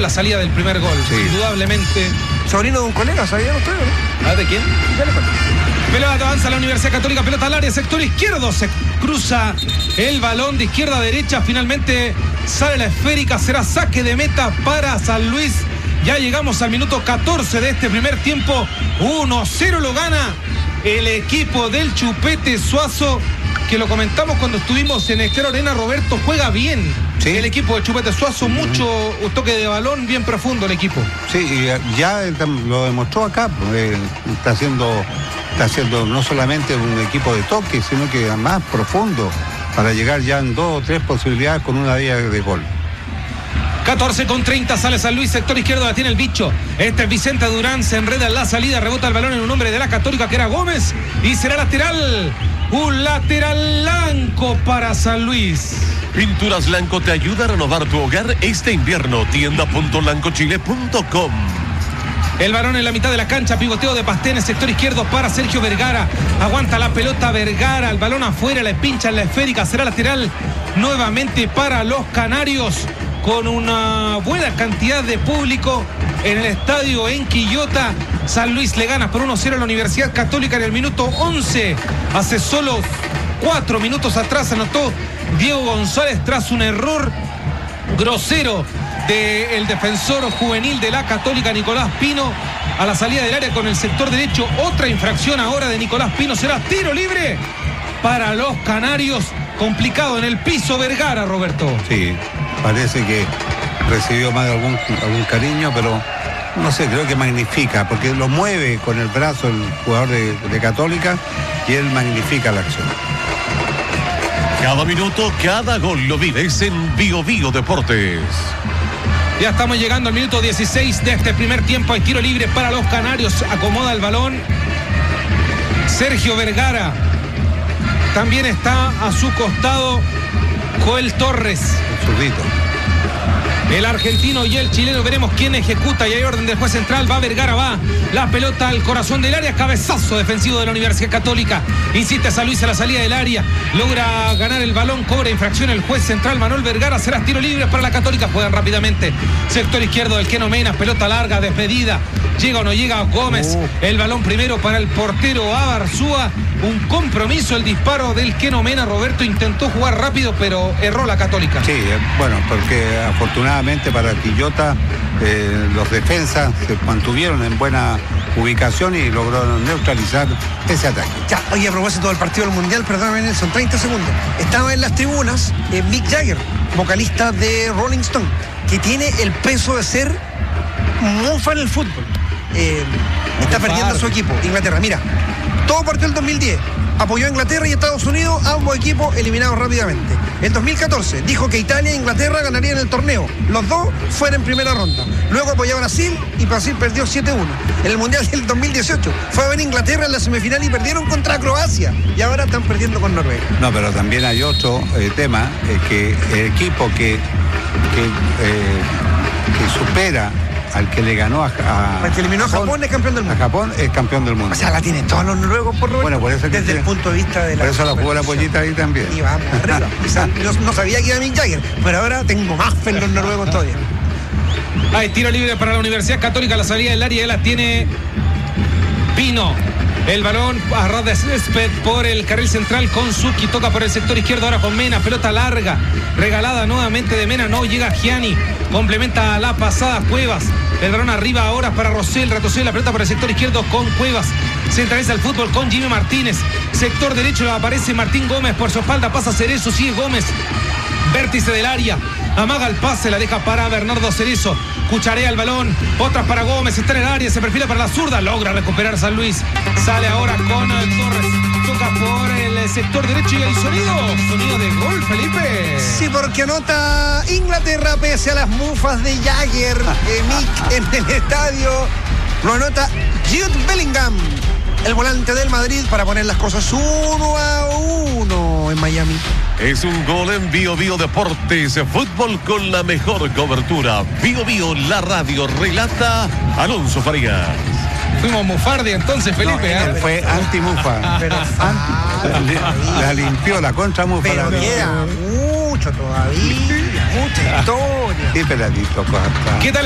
la salida del primer gol. Sí. Indudablemente. Sobrino de un colega, ¿sabían ustedes? ¿De quién? Pelota avanza la Universidad Católica, pelota al área, sector izquierdo, se cruza el balón de izquierda a derecha, finalmente sale la esférica, será saque de meta para San Luis. Ya llegamos al minuto 14 de este primer tiempo, 1-0 lo gana el equipo del Chupete Suazo, que lo comentamos cuando estuvimos en Estadio Arena. Roberto, juega bien. Sí. El equipo de Chupete Suazo, mucho toque de balón, bien profundo el equipo. Sí, y ya lo demostró acá, está haciendo no solamente un equipo de toque, sino que más profundo, para llegar ya en 2 o 3 posibilidades con una vía de gol. 14:30 sale San Luis, sector izquierdo la tiene el bicho. Este es Vicente Durán, se enreda en la salida, rebota el balón en un hombre de la Católica que era Gómez y será lateral. Un lateral blanco para San Luis. Pinturas Blanco te ayuda a renovar tu hogar este invierno. Tienda.blancochile.com. El balón en la mitad de la cancha, pivoteo de Pastén, sector izquierdo para Sergio Vergara. Aguanta la pelota Vergara, el balón afuera, le pincha en la esférica, será lateral nuevamente para los canarios, con una buena cantidad de público en el estadio en Quillota. San Luis le gana por 1-0 a la Universidad Católica en el minuto 11. Hace solo 4 minutos atrás anotó Diego González tras un error grosero del defensor juvenil de la Católica, Nicolás Pino, a la salida del área con el sector derecho. Otra infracción ahora de Nicolás Pino, será tiro libre para los canarios. Complicado en el piso Vergara, Roberto. Sí, parece que recibió más de algún cariño, pero no sé, creo que magnifica, porque lo mueve con el brazo el jugador de Católica y él magnifica la acción. Cada minuto, cada gol lo vives en Bio Bio Deportes. Ya estamos llegando al minuto 16 de este primer tiempo. Hay tiro libre para los canarios. Acomoda el balón Sergio Vergara. También está a su costado Joel Torres. El zurdito. El argentino y el chileno, veremos quién ejecuta. Y hay orden del juez central, va Vergara, va la pelota al corazón del área, cabezazo defensivo de la Universidad Católica. Insiste San Luis a la salida del área, logra ganar el balón, cobra infracción el juez central Manuel Vergara. Será tiro libre para la Católica, juegan rápidamente. Sector izquierdo del Keno Mena, pelota larga, despedida. Llega o no llega Gómez, el balón primero para el portero Abarzúa. Un compromiso el disparo del Keno Mena. Roberto intentó jugar rápido, pero erró la Católica. Sí, bueno, porque afortunadamente para Quillota los defensas se mantuvieron en buena ubicación y lograron neutralizar ese ataque. Ya, oye, a propósito del partido del Mundial, perdóname Nelson, 30 segundos. Estaba en las tribunas Mick Jagger, vocalista de Rolling Stone, que tiene el peso de ser mufa en el fútbol. Está perdiendo a su equipo, Inglaterra. Mira, todo partió el 2010. Apoyó a Inglaterra y Estados Unidos, ambos equipos eliminados rápidamente. El 2014 dijo que Italia e Inglaterra ganarían el torneo. Los dos fueron en primera ronda. Luego apoyó a Brasil y Brasil perdió 7-1. En el Mundial del 2018 fue a ver Inglaterra en la semifinal y perdieron contra Croacia. Y ahora están perdiendo con Noruega. No, pero también hay otro tema, que el equipo que supera al que le ganó al que eliminó a Japón es campeón del mundo. A Japón es campeón del mundo. O sea, la tienen todos los noruegos por Roberto. Bueno, por eso desde el punto de vista de la... Por eso la jugó la pollita ahí también. Y vamos arriba. No sabía que iba Mick Jagger, pero ahora tengo más fe en los noruegos todavía. Hay tiro libre para la Universidad Católica. La salida del área la tiene Pino. El balón a ras de césped por el carril central con Suki, toca por el sector izquierdo ahora con Mena, pelota larga, regalada nuevamente de Mena, no llega Gianni, complementa la pasada Cuevas, el balón arriba ahora para Rosell, retrocede la pelota por el sector izquierdo con Cuevas, centraliza el fútbol con Jimmy Martínez, sector derecho aparece Martín Gómez, por su espalda pasa Cerezo, sigue Gómez, vértice del área, amaga el pase, la deja para Bernardo Cerezo, cucharea el balón, otras para Gómez, está en el área, se perfila para la zurda, logra recuperar San Luis, sale ahora con Torres, toca por el sector derecho y el sonido de gol, Felipe. Sí, porque anota Inglaterra pese a las mufas de Jagger, Mick en el estadio, lo anota Jude Bellingham, el volante del Madrid, para poner las cosas 1-1 en Miami. Es un gol en Bio Bio Deportes, fútbol con la mejor cobertura. Bio Bio, la radio, relata Alonso Farías. Fuimos mufardi entonces, Felipe. No, fue anti-mufa. Pero la limpió, la contra-mufa. Pero queda mucho todavía, mucha historia. Sí, peladito, ¿Qué tal?